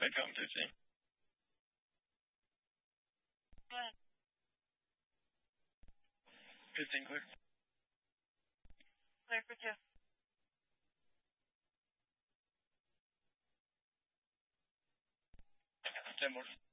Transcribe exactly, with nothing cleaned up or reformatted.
Become fifteen. Go ahead. fifteen clear. Clear for two. ten more.